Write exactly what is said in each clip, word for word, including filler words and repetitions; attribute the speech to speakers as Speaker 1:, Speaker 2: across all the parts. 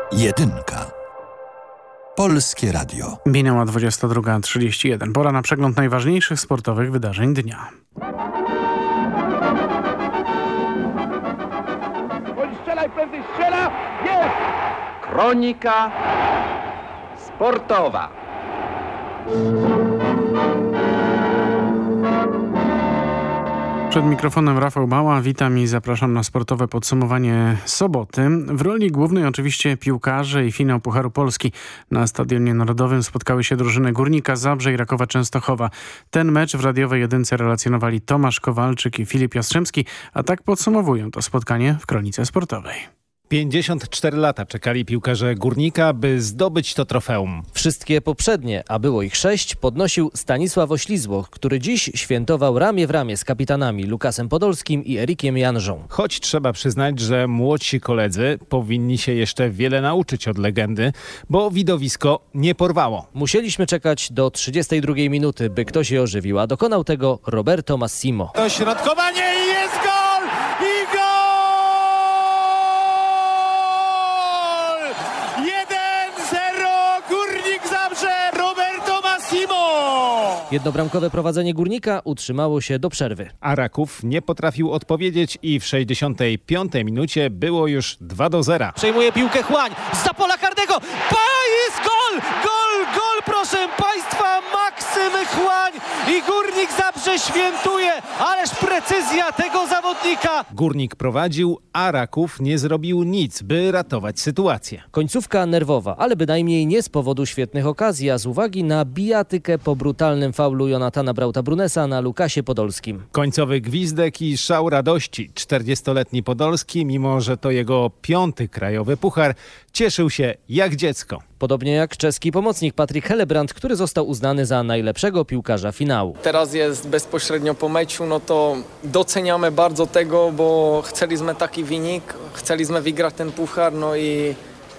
Speaker 1: Jedynka. Polskie Radio.
Speaker 2: Minęła dwudziesta druga trzydzieści jeden. Pora na przegląd najważniejszych sportowych wydarzeń dnia.
Speaker 3: Strzelaj, prędzej strzela! Jest! Kronika sportowa.
Speaker 2: Przed mikrofonem Rafał Bała, witam i zapraszam na sportowe podsumowanie soboty. W roli głównej oczywiście piłkarze i finał Pucharu Polski. Na Stadionie Narodowym spotkały się drużyny Górnika Zabrze i Rakowa Częstochowa. Ten mecz w radiowej jedynce relacjonowali Tomasz Kowalczyk i Filip Jastrzębski, a tak podsumowują to spotkanie w Kronice Sportowej.
Speaker 4: pięćdziesiąt cztery lata czekali piłkarze Górnika, by zdobyć to trofeum.
Speaker 5: Wszystkie poprzednie, a było ich sześć, podnosił Stanisław Oślizłoch, który dziś świętował ramię w ramię z kapitanami Lukasem Podolskim i Erikiem Janżą.
Speaker 4: Choć trzeba przyznać, że młodsi koledzy powinni się jeszcze wiele nauczyć od legendy, bo widowisko nie porwało.
Speaker 5: Musieliśmy czekać do trzydziestej drugiej minuty, by ktoś je ożywił, a dokonał tego Roberto Massimo.
Speaker 4: To środkowanie i jest gol! I gol!
Speaker 5: Jednobramkowe prowadzenie Górnika utrzymało się do przerwy.
Speaker 4: A Raków nie potrafił odpowiedzieć i w sześćdziesiątej piątej minucie było już dwa do zera.
Speaker 5: Przejmuje piłkę Chłań z pola karnego. Pa, jest gol! Gol, gol, proszę Państwa! Maksym Chłań i Górnik Zabrze świętuje. Ależ precyzja tego zawodnika.
Speaker 4: Górnik prowadził, a Raków nie zrobił nic, by ratować sytuację.
Speaker 5: Końcówka nerwowa, ale bynajmniej nie z powodu świetnych okazji, a z uwagi na bijatykę po brutalnym faulu Jonatana Brauta-Brunesa na Lukasie Podolskim.
Speaker 4: Końcowy gwizdek i szał radości. czterdziestoletni Podolski, mimo że to jego piąty krajowy puchar, cieszył się jak dziecko.
Speaker 5: Podobnie jak czeski pomocnik Patrik Helebrand, który został uznany za najlepszego piłkarza finału.
Speaker 6: Teraz jest bezpośrednio po meczu, no to doceniamy bardzo tego, bo chcieliśmy taki wynik, chcieliśmy wygrać ten puchar, no i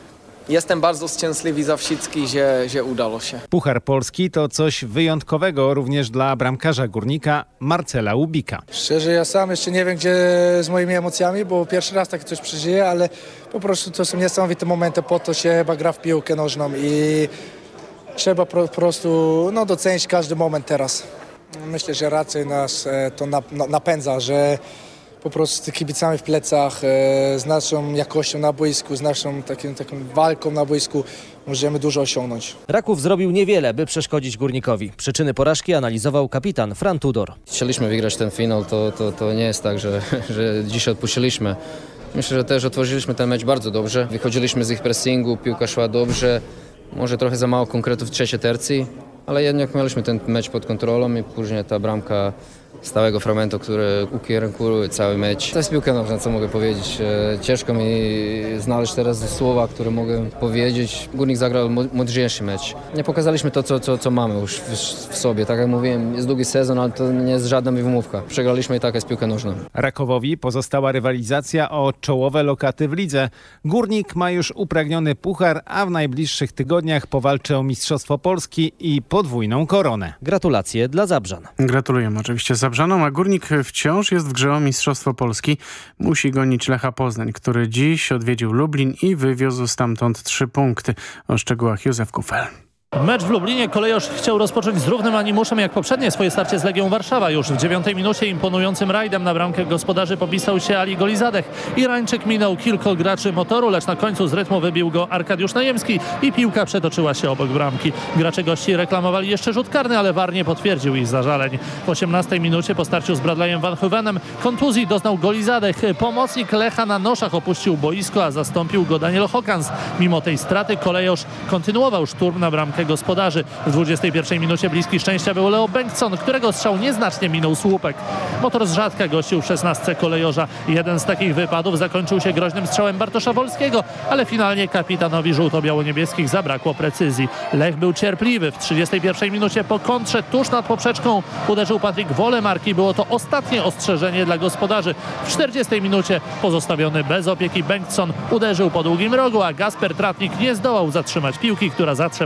Speaker 6: jestem bardzo szczęśliwy za wszystkich, że, że udało się.
Speaker 4: Puchar Polski to coś wyjątkowego również dla bramkarza Górnika Marcela Łubika.
Speaker 7: Szczerze, ja sam jeszcze nie wiem, gdzie z moimi emocjami, bo pierwszy raz takie coś przeżyję, ale po prostu to są niesamowite momenty, po to się chyba gra w piłkę nożną i trzeba po prostu no, docenić każdy moment teraz. Myślę, że raczej nas to napędza, że po prostu z kibicami w plecach, e, z naszą jakością na boisku, z naszą takim, taką walką na boisku możemy dużo osiągnąć.
Speaker 5: Raków zrobił niewiele, by przeszkodzić Górnikowi. Przyczyny porażki analizował kapitan Fran Tudor.
Speaker 8: Chcieliśmy wygrać ten finał, to, to, to nie jest tak, że, że dzisiaj odpuściliśmy. Myślę, że też otworzyliśmy ten mecz bardzo dobrze. Wychodziliśmy z ich pressingu, piłka szła dobrze. Może trochę za mało konkretów w trzeciej tercji, ale jednak mieliśmy ten mecz pod kontrolą i później ta bramka stałego fragmentu, który ukierunkuje cały mecz. To jest piłka nożna, co mogę powiedzieć. Ciężko mi znaleźć teraz słowa, które mogę powiedzieć. Górnik zagrał mądrzejszy mecz. Nie pokazaliśmy to, co, co, co mamy już w, w sobie. Tak jak mówiłem, jest długi sezon, ale to nie jest żadna wymówka. Przegraliśmy i tak jest piłka nożna.
Speaker 4: Rakowowi pozostała rywalizacja o czołowe lokaty w lidze. Górnik ma już upragniony puchar, a w najbliższych tygodniach powalczy o Mistrzostwo Polski i podwójną koronę.
Speaker 5: Gratulacje dla Zabrzan.
Speaker 2: Gratulujemy oczywiście Zabrzanom, a Górnik wciąż jest w grze o Mistrzostwo Polski. Musi gonić Lecha Poznań, który dziś odwiedził Lublin i wywiózł stamtąd trzy punkty. O szczegółach Józef Kufel.
Speaker 9: Mecz w Lublinie kolejorz chciał rozpocząć z równym animuszem jak poprzednie swoje starcie z Legią Warszawa. Już w dziewiątej minucie imponującym rajdem na bramkę gospodarzy popisał się Ali Golizadeh. Irańczyk minął kilku graczy Motoru, lecz na końcu z rytmu wybił go Arkadiusz Najemski i piłka przetoczyła się obok bramki. Gracze gości reklamowali jeszcze rzut karny, ale V A R nie potwierdził ich zażaleń. W osiemnastej minucie po starciu z Bradleyem Van Huvenem kontuzji doznał Golizadeh. Pomocnik Lecha na noszach opuścił boisko, a zastąpił go Daniel Hokans. Mimo tej straty kolejorz kontynuował szturm na bramkę gospodarzy. W dwudziestej pierwszej minucie bliski szczęścia był Leo Bengtson, którego strzał nieznacznie minął słupek. Motor z rzadka gościł w szesnastce kolejorza. Jeden z takich wypadów zakończył się groźnym strzałem Bartosza Wolskiego, ale finalnie kapitanowi żółto-biało-niebieskich zabrakło precyzji. Lech był cierpliwy. W trzydziestej pierwszej minucie po kontrze tuż nad poprzeczką uderzył Patryk Wolemark. Było to ostatnie ostrzeżenie dla gospodarzy. W czterdziestej minucie pozostawiony bez opieki Bengtson uderzył po długim rogu, a Gasper Tratnik nie zdołał zatrzymać piłki, która zatrzepotała w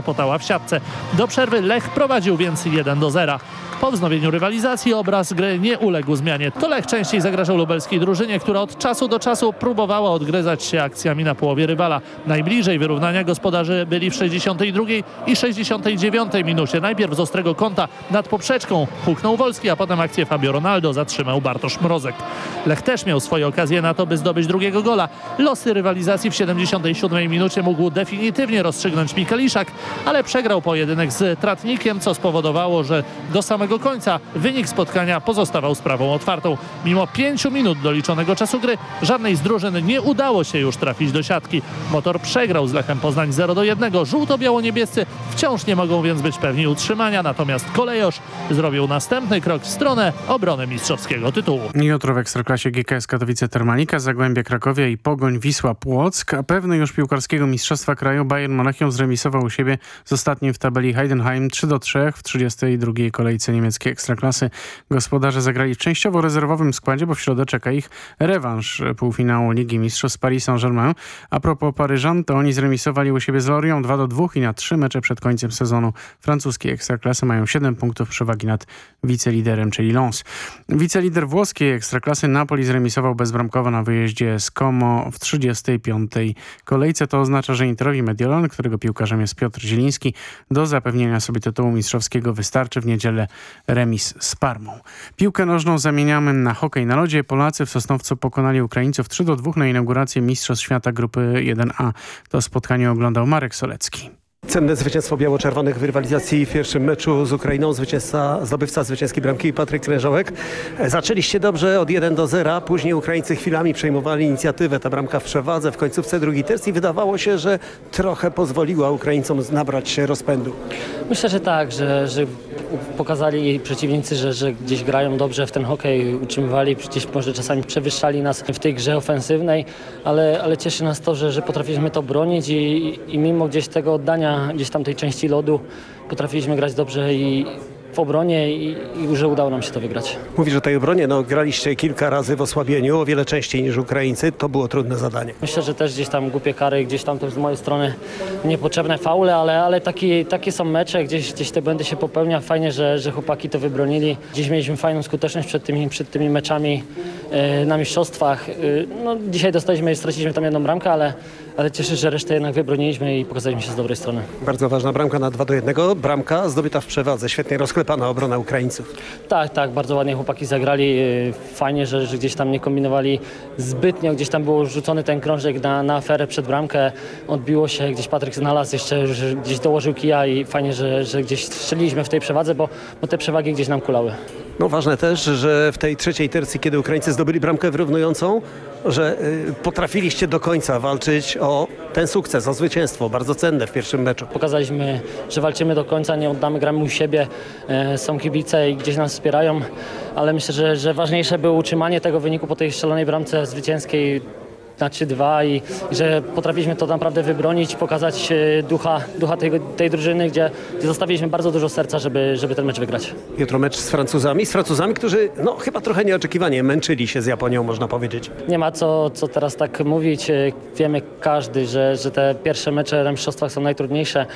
Speaker 9: siatce. Do przerwy Lech prowadził więc jeden do zera. Po wznowieniu rywalizacji obraz gry nie uległ zmianie. To Lech częściej zagrażał lubelskiej drużynie, która od czasu do czasu próbowała odgryzać się akcjami na połowie rywala. Najbliżej wyrównania gospodarze byli w sześćdziesiątej drugiej i sześćdziesiątej dziewiątej minucie. Najpierw z ostrego kąta nad poprzeczką huknął Wolski, a potem akcję Fabio Ronaldo zatrzymał Bartosz Mrozek. Lech też miał swoje okazje na to, by zdobyć drugiego gola. Losy rywalizacji w siedemdziesiątej siódmej minucie mógł definitywnie rozstrzygnąć Mikeliszak, ale przegrał pojedynek z Tratnikiem, co spowodowało, że do samego końca wynik spotkania pozostawał sprawą otwartą. Mimo pięciu minut doliczonego czasu gry żadnej z drużyn nie udało się już trafić do siatki. Motor przegrał z Lechem Poznań zero do jednego. Żółto-biało-niebiescy wciąż nie mogą więc być pewni utrzymania, natomiast Kolejosz zrobił następny krok w stronę obrony mistrzowskiego tytułu.
Speaker 2: Jutro w Ekstraklasie G K S Katowice Termalika, Zagłębie Krakowia i Pogoń Wisła Płock, a pewny już piłkarskiego mistrzostwa kraju Bayern Monachium zremisował u siebie z ostatnim w tabeli Heidenheim trzy do trzech w trzydziestej drugiej kolejce niemieckiej Ekstraklasy. Gospodarze zagrali w częściowo rezerwowym składzie, bo w środę czeka ich rewanż półfinału Ligi Mistrzów z Paris Saint-Germain. A propos Paryżan, to oni zremisowali u siebie z Lorient dwa do dwóch i na trzy mecze przed końcem sezonu francuskiej Ekstraklasy mają siedem punktów przewagi nad wiceliderem, czyli Lens. Wicelider włoskiej Ekstraklasy Napoli zremisował bezbramkowo na wyjeździe z Como w trzydziestej piątej kolejce. To oznacza, że Interowi Mediolan, którego piłkarzem jest Piotr Zieliński, do zapewnienia sobie tytułu mistrzowskiego wystarczy w niedzielę remis z Parmą. Piłkę nożną zamieniamy na hokej na lodzie. Polacy w Sosnowcu pokonali Ukraińców trzy do dwóch na inaugurację Mistrzostw Świata Grupy jeden A. To spotkanie oglądał Marek Solecki.
Speaker 10: Cenne zwycięstwo biało-czerwonych w rywalizacji w pierwszym meczu z Ukrainą. Zwycięzca, zdobywca zwycięskiej bramki Patryk Krężołek. Zaczęliście dobrze od jeden do zera, później Ukraińcy chwilami przejmowali inicjatywę. Ta bramka w przewadze w końcówce drugiej tercji. Wydawało się, że trochę pozwoliła Ukraińcom nabrać się rozpędu.
Speaker 11: Myślę, że tak, że, że pokazali przeciwnicy, że, że gdzieś grają dobrze w ten hokej, utrzymywali, gdzieś może czasami przewyższali nas w tej grze ofensywnej, ale, ale cieszy nas to, że, że potrafiliśmy to bronić i, i mimo gdzieś tego oddania gdzieś tam tej części lodu potrafiliśmy grać dobrze i w obronie i, i że udało nam się to wygrać.
Speaker 10: Mówisz o tej obronie, no graliście kilka razy w osłabieniu, o wiele częściej niż Ukraińcy, to było trudne zadanie.
Speaker 11: Myślę, że też gdzieś tam głupie kary, gdzieś tam też z mojej strony niepotrzebne faule, ale, ale taki, takie są mecze, gdzieś, gdzieś te błędy się popełnia. Fajnie, że, że chłopaki to wybronili. Dziś mieliśmy fajną skuteczność przed tymi, przed tymi meczami yy, na mistrzostwach. Yy, no, dzisiaj dostaliśmy i straciliśmy tam jedną bramkę, ale, ale cieszę, że resztę jednak wybroniliśmy i pokazaliśmy się z dobrej strony.
Speaker 10: Bardzo ważna bramka na dwa do jednego. Bramka zdobyta w przewadze. Świetnie rozklepana obrona Ukraińców.
Speaker 11: Tak, tak. Bardzo ładnie chłopaki zagrali. Fajnie, że, że gdzieś tam nie kombinowali zbytnio. Gdzieś tam był rzucony ten krążek na, na aferę przed bramkę. Odbiło się. Gdzieś Patryk znalazł jeszcze, że gdzieś dołożył kija i fajnie, że, że gdzieś strzeliliśmy w tej przewadze, bo, bo te przewagi gdzieś nam kulały.
Speaker 10: No ważne też, że w tej trzeciej tercji, kiedy Ukraińcy zdobyli bramkę wyrównującą, że y, potrafiliście do końca walczyć o ten sukces, o zwycięstwo, bardzo cenne w pierwszym meczu.
Speaker 11: Pokazaliśmy, że walczymy do końca, nie oddamy, gramy u siebie, y, są kibice i gdzieś nas wspierają, ale myślę, że, że ważniejsze było utrzymanie tego wyniku po tej strzelonej bramce zwycięskiej na trzy dwa i, i że potrafiliśmy to naprawdę wybronić, pokazać ducha, ducha tej, tej drużyny, gdzie, gdzie zostawiliśmy bardzo dużo serca, żeby, żeby ten mecz wygrać.
Speaker 10: Jutro mecz z Francuzami, z Francuzami, którzy no chyba trochę nieoczekiwanie męczyli się z Japonią, można powiedzieć.
Speaker 11: Nie ma co, co teraz tak mówić. Wiemy każdy, że, że te pierwsze mecze na mistrzostwach są najtrudniejsze.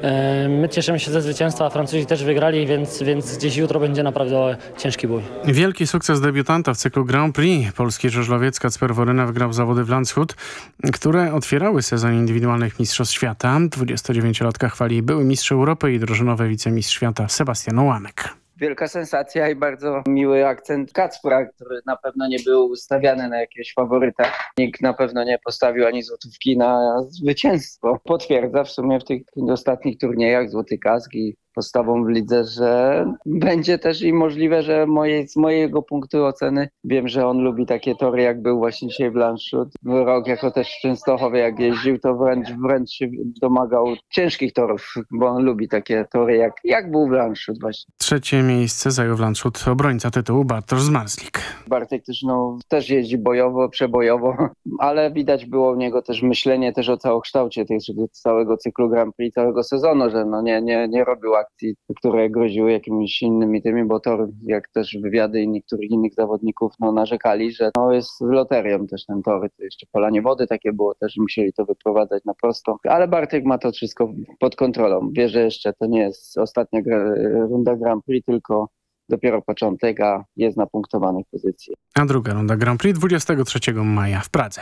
Speaker 11: My cieszymy się ze zwycięstwa, Francuzi też wygrali, więc, więc gdzieś jutro będzie naprawdę ciężki bój.
Speaker 2: Wielki sukces debiutanta w cyklu Grand Prix. Polski żużlowiec Kacper Woryna wygrał zawody w Landshut, które otwierały sezon indywidualnych mistrzostw świata. dwudziestodziewięciolatka chwali były mistrz Europy i drużynowy wicemistrz świata Sebastian Ołamek.
Speaker 12: Wielka sensacja i bardzo miły akcent Kacpra, który na pewno nie był ustawiany na jakiegoś faworyta. Nikt na pewno nie postawił ani złotówki na zwycięstwo. Potwierdza w sumie w tych ostatnich turniejach Złoty Kask i postawą w lidze, że będzie też i możliwe, że moje, z mojego punktu oceny wiem, że on lubi takie tory, jak był właśnie dzisiaj w Landshut. Rok jako też w Częstochowie, jak jeździł, to wręcz, wręcz się domagał ciężkich torów, bo on lubi takie tory, jak, jak był w Landshut właśnie.
Speaker 2: Trzecie miejsce zajął w Landshut obrońca tytułu Bartosz Zmarzlik.
Speaker 12: Bartek też, no, też jeździ bojowo, przebojowo, ale widać było u niego też myślenie też o całokształcie tego całego cyklu Grand Prix, całego sezonu, że no nie, nie, nie robił akcji, które groziły jakimiś innymi tymi, bo tor, jak też wywiady i niektórych innych zawodników no, narzekali, że no, jest loterią też ten tor. To jeszcze polanie wody takie było, też musieli to wyprowadzać na prosto. Ale Bartek ma to wszystko pod kontrolą. Wie, że jeszcze to nie jest ostatnia gra, runda Grand Prix, tylko dopiero początek, a jest na punktowanych pozycjach.
Speaker 2: A druga runda Grand Prix dwudziestego trzeciego maja w Pradze.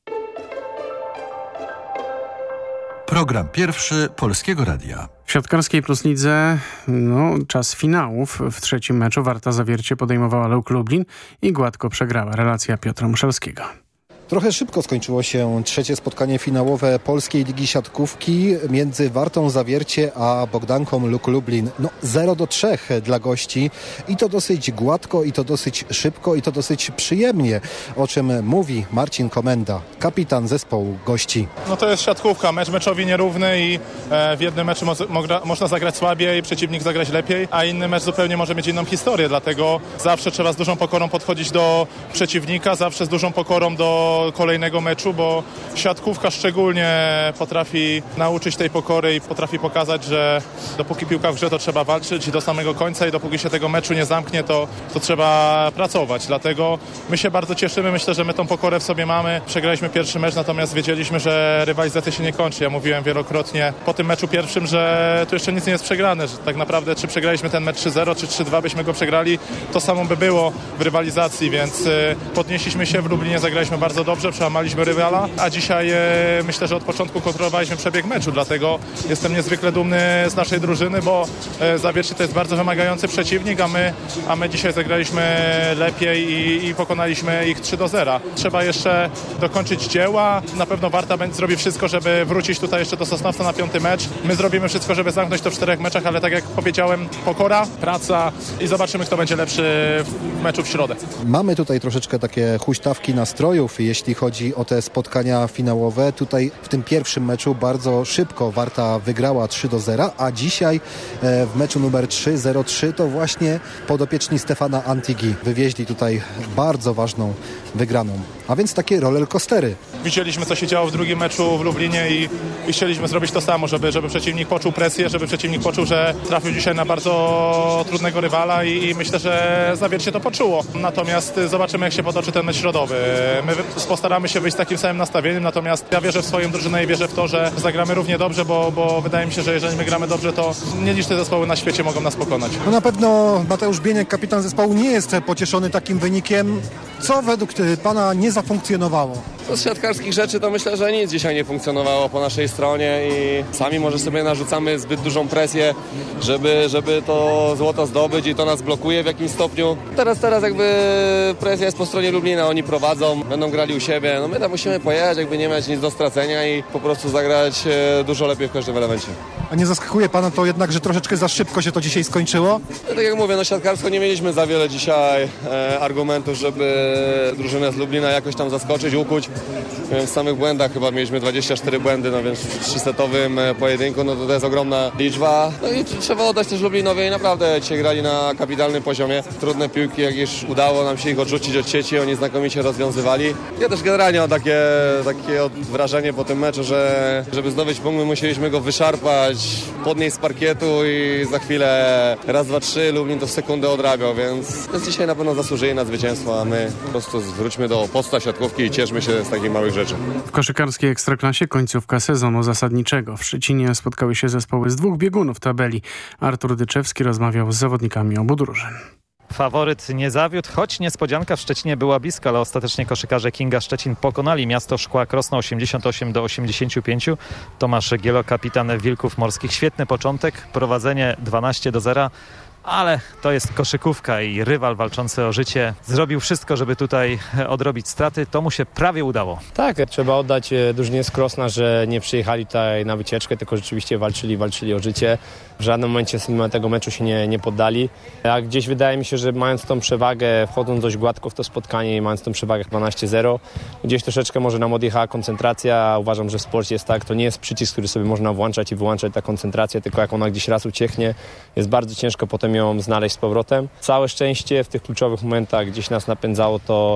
Speaker 1: Program pierwszy Polskiego Radia.
Speaker 2: W siatkarskiej Plus Lidze no, czas finałów. W trzecim meczu Warta Zawiercie podejmowała Luk Lublin i gładko przegrała. Relacja Piotra Muszelskiego.
Speaker 13: Trochę szybko skończyło się trzecie spotkanie finałowe Polskiej Ligi Siatkówki między Wartą Zawiercie a Bogdanką Luk Lublin. No zero do trzech dla gości i to dosyć gładko, i to dosyć szybko, i to dosyć przyjemnie, o czym mówi Marcin Komenda, kapitan zespołu gości.
Speaker 14: No to jest siatkówka, mecz meczowi nierówny i e, w jednym meczu mo mo można zagrać słabiej, przeciwnik zagrać lepiej, a inny mecz zupełnie może mieć inną historię, dlatego zawsze trzeba z dużą pokorą podchodzić do przeciwnika, zawsze z dużą pokorą do kolejnego meczu, bo siatkówka szczególnie potrafi nauczyć tej pokory i potrafi pokazać, że dopóki piłka w grze, to trzeba walczyć do samego końca i dopóki się tego meczu nie zamknie, to, to trzeba pracować. Dlatego my się bardzo cieszymy, myślę, że my tą pokorę w sobie mamy. Przegraliśmy pierwszy mecz, natomiast wiedzieliśmy, że rywalizacja się nie kończy. Ja mówiłem wielokrotnie po tym meczu pierwszym, że tu jeszcze nic nie jest przegrane, że tak naprawdę czy przegraliśmy ten mecz trzy zero, czy trzy dwa byśmy go przegrali, to samo by było w rywalizacji, więc podnieśliśmy się w Lublinie, zagraliśmy bardzo dobrze. Dobrze, przełamaliśmy rywala, a dzisiaj e, myślę, że od początku kontrolowaliśmy przebieg meczu, dlatego jestem niezwykle dumny z naszej drużyny, bo e, Zawiercie to jest bardzo wymagający przeciwnik, a my, a my dzisiaj zagraliśmy lepiej i, i pokonaliśmy ich trzy do zera. Trzeba jeszcze dokończyć dzieła, na pewno Warta będzie zrobi wszystko, żeby wrócić tutaj jeszcze do Sosnowca na piąty mecz. My zrobimy wszystko, żeby zamknąć to w czterech meczach, ale tak jak powiedziałem, pokora, praca i zobaczymy, kto będzie lepszy w meczu w środę.
Speaker 13: Mamy tutaj troszeczkę takie huśtawki nastrojów, jeśli chodzi o te spotkania finałowe. Tutaj w tym pierwszym meczu bardzo szybko Warta wygrała trzy do zera, a dzisiaj w meczu numer trzy zero trzy to właśnie podopieczni Stefana Antigi wywieźli tutaj bardzo ważną wygraną. A więc takie rollercoastery.
Speaker 14: Widzieliśmy, co się działo w drugim meczu w Lublinie i, i chcieliśmy zrobić to samo, żeby, żeby przeciwnik poczuł presję, żeby przeciwnik poczuł, że trafił dzisiaj na bardzo trudnego rywala i, i myślę, że Zawiercie to poczuło. Natomiast zobaczymy, jak się potoczy ten mecz środowy. My postaramy się wyjść z takim samym nastawieniem, natomiast ja wierzę w swoją drużynę i wierzę w to, że zagramy równie dobrze, bo, bo wydaje mi się, że jeżeli my gramy dobrze, to nieliczne zespoły na świecie mogą nas pokonać.
Speaker 13: No na pewno Mateusz Bieniek, kapitan zespołu, nie jest pocieszony takim wynikiem. Co według pana nie zafunkcjonowało?
Speaker 15: To z siatkarskich rzeczy to myślę, że nic dzisiaj nie funkcjonowało po naszej stronie i sami może sobie narzucamy zbyt dużą presję, żeby, żeby to złoto zdobyć i to nas blokuje w jakimś stopniu. Teraz, teraz jakby presja jest po stronie Lublina, oni prowadzą, będą grali u siebie, no my tam musimy pojechać, jakby nie mieć nic do stracenia i po prostu zagrać dużo lepiej w każdym elemencie.
Speaker 13: A nie zaskakuje pana to jednak, że troszeczkę za szybko się to dzisiaj skończyło?
Speaker 15: No, tak jak mówię, no siatkarsko nie mieliśmy za wiele dzisiaj e, argumentów, żeby drużynę z Lublina jakoś tam zaskoczyć, ukuć. W samych błędach chyba mieliśmy dwadzieścia cztery błędy, no więc w trzysetowym pojedynku no to, to jest ogromna liczba. No i trzeba oddać też Lublinowi, naprawdę dzisiaj grali na kapitalnym poziomie. Trudne piłki, jak już udało nam się ich odrzucić od sieci, oni znakomicie rozwiązywali. Ja też generalnie mam takie, takie wrażenie po tym meczu, że żeby zdobyć punkt, my musieliśmy go wyszarpać, podnieść z parkietu i za chwilę raz, dwa, trzy, Lublin to w sekundę odrabiał, więc, więc dzisiaj na pewno zasłużyli na zwycięstwo, a my po prostu wróćmy do posta siatkówki i cieszmy się z takich małych rzeczy.
Speaker 2: W koszykarskiej Ekstraklasie końcówka sezonu zasadniczego. W Szczecinie spotkały się zespoły z dwóch biegunów tabeli. Artur Dyczewski rozmawiał z zawodnikami obu drużyn.
Speaker 16: Faworyt nie zawiódł, choć niespodzianka w Szczecinie była bliska, ale ostatecznie koszykarze Kinga Szczecin pokonali Miasto Szkła Krosno osiemdziesiąt osiem do osiemdziesięciu pięciu. Tomasz Gielo, kapitan Wilków Morskich. Świetny początek, prowadzenie dwanaście do zera. Ale to jest koszykówka i rywal walczący o życie zrobił wszystko, żeby tutaj odrobić straty. To mu się prawie udało.
Speaker 17: Tak, trzeba oddać drużynie z Krosna, że nie przyjechali tutaj na wycieczkę, tylko rzeczywiście walczyli, walczyli o życie. W żadnym momencie mimo tego meczu się nie, nie poddali. A gdzieś wydaje mi się, że mając tą przewagę, wchodząc dość gładko w to spotkanie i mając tą przewagę dwanaście zero, gdzieś troszeczkę może nam odjechała koncentracja. Uważam, że w sporcie jest tak, to nie jest przycisk, który sobie można włączać i wyłączać ta koncentracja, tylko jak ona gdzieś raz ucieknie, jest bardzo ciężko potem ją znaleźć z powrotem. Całe szczęście w tych kluczowych momentach gdzieś nas napędzało to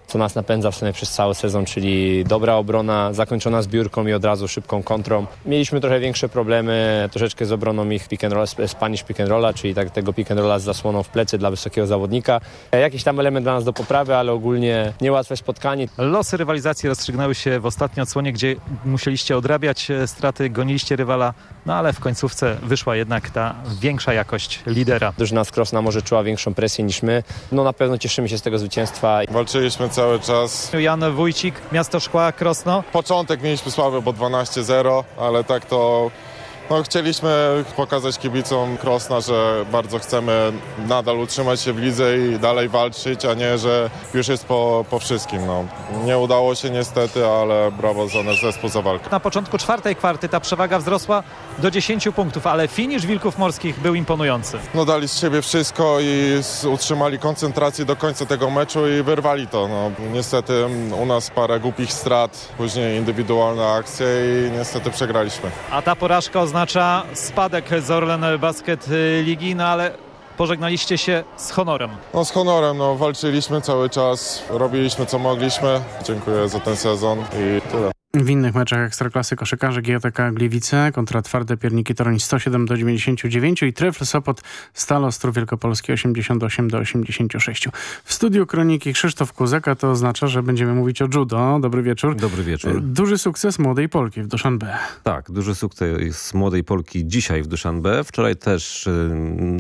Speaker 17: co nas napędza w sumie przez cały sezon, czyli dobra obrona, zakończona zbiórką i od razu szybką kontrą. Mieliśmy trochę większe problemy troszeczkę z obroną ich pick and roll, Spanish pick and rolla, czyli tak, tego pick and rolla z zasłoną w plecy dla wysokiego zawodnika. Jakiś tam element dla nas do poprawy, ale ogólnie niełatwe spotkanie.
Speaker 16: Losy rywalizacji rozstrzygnęły się w ostatniej odsłonie, gdzie musieliście odrabiać straty, goniliście rywala, no ale w końcówce wyszła jednak ta większa jakość lidera.
Speaker 17: Drużyna z Krosna może czuła większą presję niż my. No na pewno cieszymy się z tego zwycięstwa.
Speaker 18: Walczyliśmy cały czas.
Speaker 16: Jan Wójcik, Miasto Szkła Krosno.
Speaker 18: Początek mieliśmy słaby, bo dwanaście zero, ale tak to no, chcieliśmy pokazać kibicom Krosna, że bardzo chcemy nadal utrzymać się w lidze i dalej walczyć, a nie, że już jest po, po wszystkim. No. Nie udało się niestety, ale brawo za nasz zespół, za walkę.
Speaker 16: Na początku czwartej kwarty ta przewaga wzrosła do dziesięciu punktów, ale finisz Wilków Morskich był imponujący.
Speaker 18: No dali z siebie wszystko i utrzymali koncentrację do końca tego meczu i wyrwali to. No, niestety u nas parę głupich strat, później indywidualne akcje i niestety przegraliśmy.
Speaker 16: A ta porażka oznacza spadek z Orlen Basket Ligi, no ale pożegnaliście się z honorem.
Speaker 18: No z honorem, no walczyliśmy cały czas, robiliśmy co mogliśmy. Dziękuję za ten sezon i tyle.
Speaker 2: W innych meczach Ekstraklasy koszykarze G J T K Gliwice kontra Twarde Pierniki Toruń sto siedem do dziewięćdziesięciu dziewięciu i Trefl Sopot Stal Ostrów Wielkopolski osiemdziesiąt osiem do osiemdziesięciu sześciu. W studiu Kroniki Krzysztof Kuzek, a to oznacza, że będziemy mówić o judo. Dobry wieczór.
Speaker 19: Dobry wieczór.
Speaker 2: Duży sukces młodej Polki w Duszanbe.
Speaker 19: Tak, duży sukces młodej Polki dzisiaj w Duszanbe. Wczoraj też y,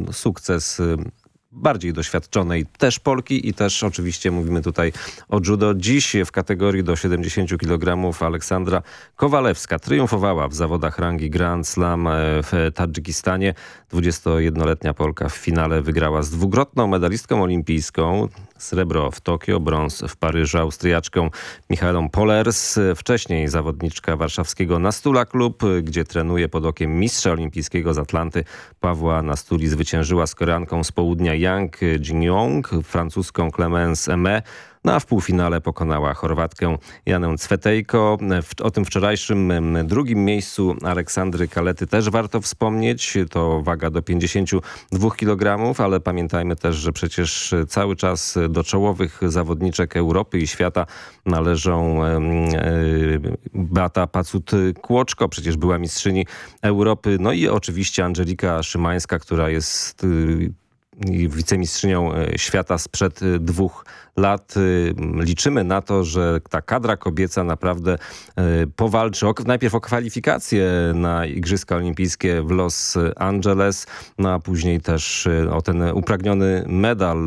Speaker 19: sukces y, bardziej doświadczonej też Polki i też oczywiście mówimy tutaj o judo. Dziś w kategorii do siedemdziesięciu kilogramów Aleksandra Kowalewska triumfowała w zawodach rangi Grand Slam w Tadżykistanie. dwudziestojednoletnia Polka w finale wygrała z dwukrotną medalistką olimpijską. Srebro w Tokio, brąz w Paryżu, Austriaczką Michaelą Polers. Wcześniej zawodniczka warszawskiego Nastula Klub, gdzie trenuje pod okiem mistrza olimpijskiego z Atlanty Pawła Nastuli. Zwyciężyła z Koreanką z południa Yang Jin-yong, francuską Clemence Aimé. No a w półfinale pokonała Chorwatkę Janę Cwetejko. O tym wczorajszym drugim miejscu Aleksandry Kalety też warto wspomnieć. To waga do pięćdziesięciu dwóch kilogramów, ale pamiętajmy też, że przecież cały czas do czołowych zawodniczek Europy i świata należą Beata Pacut-Kłoczko, przecież była mistrzyni Europy. No i oczywiście Angelika Szymańska, która jest wicemistrzynią świata sprzed dwóch lat. Liczymy na to, że ta kadra kobieca naprawdę powalczy o, najpierw o kwalifikacje na Igrzyska Olimpijskie w Los Angeles, no a później też o ten upragniony medal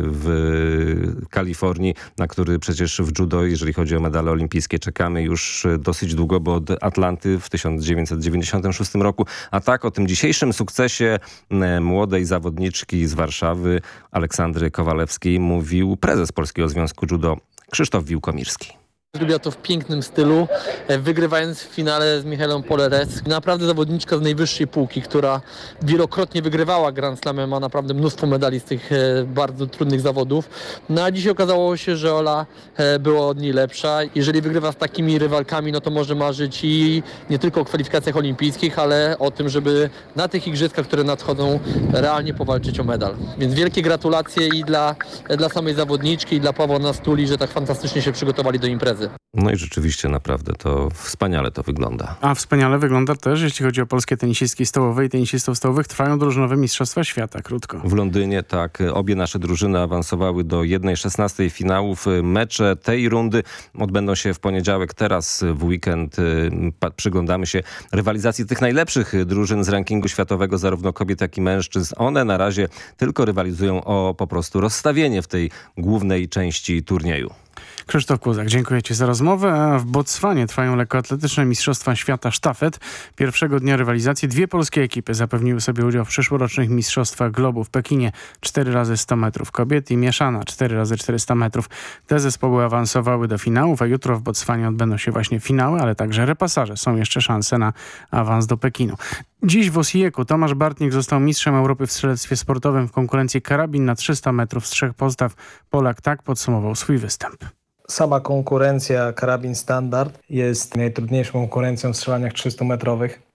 Speaker 19: w Kalifornii, na który przecież w judo, jeżeli chodzi o medale olimpijskie, czekamy już dosyć długo, bo od Atlanty w tysiąc dziewięćset dziewięćdziesiątym szóstym roku. A tak o tym dzisiejszym sukcesie młodej zawodniczki z Warszawy, Aleksandry Kowalewskiej, mówił prezes Polskiego Związku Judo Krzysztof Wiłkomirski.
Speaker 20: Zrobiła to w pięknym stylu, wygrywając w finale z Michaelą Polers. Naprawdę zawodniczka z najwyższej półki, która wielokrotnie wygrywała Grand Slamy, ma naprawdę mnóstwo medali z tych bardzo trudnych zawodów. No a dzisiaj okazało się, że Ola była od niej lepsza. Jeżeli wygrywa z takimi rywalkami, no to może marzyć i nie tylko o kwalifikacjach olimpijskich, ale o tym, żeby na tych igrzyskach, które nadchodzą, realnie powalczyć o medal. Więc wielkie gratulacje i dla, dla samej zawodniczki, i dla Pawła Nastuli, że tak fantastycznie się przygotowali do imprezy.
Speaker 19: No i rzeczywiście naprawdę to wspaniale to wygląda.
Speaker 2: A wspaniale wygląda też, jeśli chodzi o polskie tenisistki stołowe i tenisistów stołowych, trwają drużynowe Mistrzostwa Świata, krótko.
Speaker 19: W Londynie, tak. Obie nasze drużyny awansowały do jednej szesnastej finałów. Mecze tej rundy odbędą się w poniedziałek. Teraz w weekend przyglądamy się rywalizacji tych najlepszych drużyn z rankingu światowego, zarówno kobiet, jak i mężczyzn. One na razie tylko rywalizują o po prostu rozstawienie w tej głównej części turnieju.
Speaker 2: Krzysztof Kuzak, dziękuję Ci za rozmowę. A w Botswanie trwają lekkoatletyczne Mistrzostwa Świata Sztafet. Pierwszego dnia rywalizacji dwie polskie ekipy zapewniły sobie udział w przyszłorocznych Mistrzostwach Globu w Pekinie. cztery razy sto metrów kobiet i mieszana cztery razy czterysta metrów. Te zespoły awansowały do finałów, a jutro w Botswanie odbędą się właśnie finały, ale także repasaże. Są jeszcze szanse na awans do Pekinu. Dziś w Osijeku Tomasz Bartnik został mistrzem Europy w strzelectwie sportowym w konkurencji karabin na trzysta metrów z trzech postaw. Polak tak podsumował swój występ.
Speaker 21: Sama konkurencja karabin standard jest najtrudniejszą konkurencją w strzelaniach trzystumetrowych.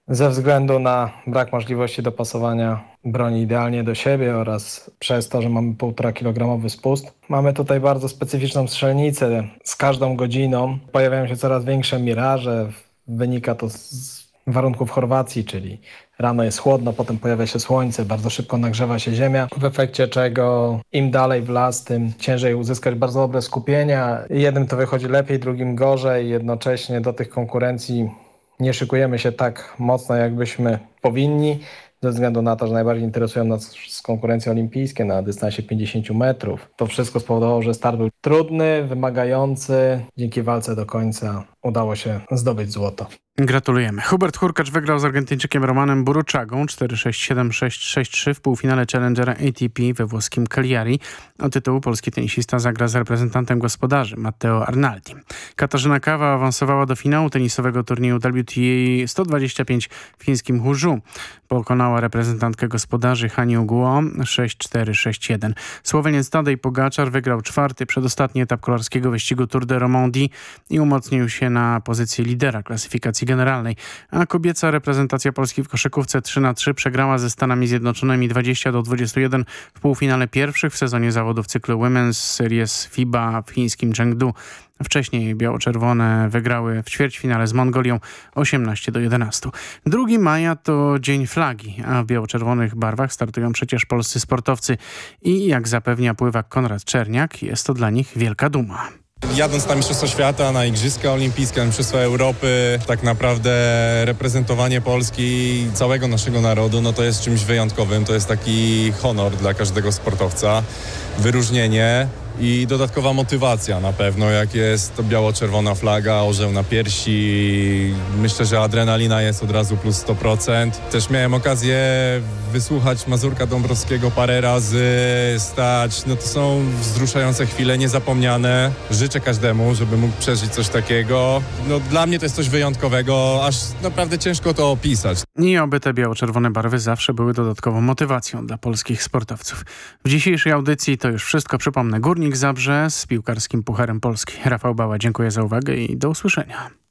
Speaker 21: ze względu na brak możliwości dopasowania broni idealnie do siebie oraz przez to, że mamy półtora kilogramowy spust. Mamy tutaj bardzo specyficzną strzelnicę. Z każdą godziną pojawiają się coraz większe miraże. Wynika to z warunków Chorwacji, czyli rano jest chłodno, potem pojawia się słońce, bardzo szybko nagrzewa się ziemia, w efekcie czego im dalej w las, tym ciężej uzyskać bardzo dobre skupienia. Jednym to wychodzi lepiej, drugim gorzej. Jednocześnie do tych konkurencji nie szykujemy się tak mocno, jakbyśmy powinni, ze względu na to, że najbardziej interesują nas konkurencje olimpijskie na dystansie pięćdziesiąt metrów. To wszystko spowodowało, że start był trudny, wymagający. Dzięki walce do końca udało się zdobyć złoto.
Speaker 2: Gratulujemy. Hubert Hurkacz wygrał z Argentyńczykiem Romanem Buruczagą cztery sześć siedem sześć sześć trzy w półfinale Challengera A T P we włoskim Cagliari. O tytuł polski tenisista zagra z reprezentantem gospodarzy Matteo Arnaldi. Katarzyna Kawa awansowała do finału tenisowego turnieju W T A sto dwadzieścia pięć w chińskim Huzhou. Pokonała reprezentantkę gospodarzy Haniu Guo sześć cztery sześć jeden. Słoweniec Tadej Pogaczar wygrał czwarty przedostatni etap kolarskiego wyścigu Tour de Romandie i umocnił się na pozycji lidera klasyfikacji generalnej, a kobieca reprezentacja Polski w koszykówce trzy na trzy przegrała ze Stanami Zjednoczonymi dwadzieścia do dwudziestu jeden w półfinale pierwszych w sezonie zawodów cyklu Women's Series FIBA w chińskim Chengdu. Wcześniej biało-czerwone wygrały w ćwierćfinale z Mongolią osiemnaście do jedenastu. drugiego maja to Dzień Flagi, a w biało-czerwonych barwach startują przecież polscy sportowcy i jak zapewnia pływak Konrad Czerniak, jest to dla nich wielka duma.
Speaker 18: Jadąc na Mistrzostwa Świata, na Igrzyska Olimpijskie, na Mistrzostwa Europy, tak naprawdę reprezentowanie Polski i całego naszego narodu, no to jest czymś wyjątkowym. To jest taki honor dla każdego sportowca, wyróżnienie i dodatkowa motywacja na pewno, jak jest to biało-czerwona flaga, orzeł na piersi. Myślę, że adrenalina jest od razu plus sto procent. Też miałem okazję wysłuchać Mazurka Dąbrowskiego parę razy, stać. No to są wzruszające chwile, niezapomniane. Życzę każdemu, żeby mógł przeżyć coś takiego. No dla mnie to jest coś wyjątkowego, aż naprawdę ciężko to opisać.
Speaker 2: I oby te biało-czerwone barwy zawsze były dodatkową motywacją dla polskich sportowców. W dzisiejszej audycji to już wszystko. Przypomnę, Górnik Zabrze z piłkarskim Pucharem Polski. Rafał Bała, dziękuję za uwagę i do usłyszenia.